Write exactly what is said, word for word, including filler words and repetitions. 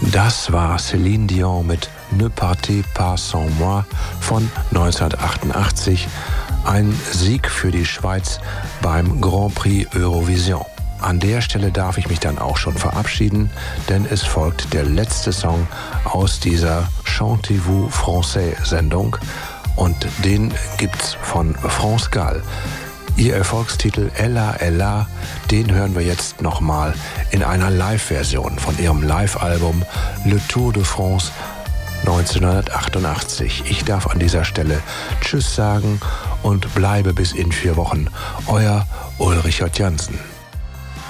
Das war Céline Dion mit Ne partez pas sans moi von neunzehnhundertachtundachtzig, ein Sieg für die Schweiz beim Grand Prix Eurovision. An der Stelle darf ich mich dann auch schon verabschieden, denn es folgt der letzte Song aus dieser Chantez-vous Français-Sendung und den gibt's von France Gall. Ihr Erfolgstitel Ella Ella, den hören wir jetzt nochmal in einer Live-Version von ihrem Live-Album Le Tour de France neunzehnhundertachtundachtzig. Ich darf an dieser Stelle Tschüss sagen und bleibe bis in vier Wochen. Euer Ulrich J. Jansen.